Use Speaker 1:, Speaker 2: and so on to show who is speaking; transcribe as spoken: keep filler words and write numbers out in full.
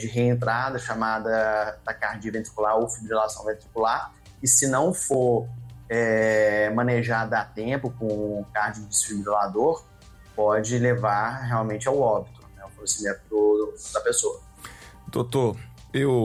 Speaker 1: de reentrada, chamada taquicardia ventricular ou fibrilação ventricular, e se não for é, manejada a tempo com um cardiodesfibrilador, pode levar realmente ao óbito, né, o falecimento do, da pessoa.
Speaker 2: Doutor, eu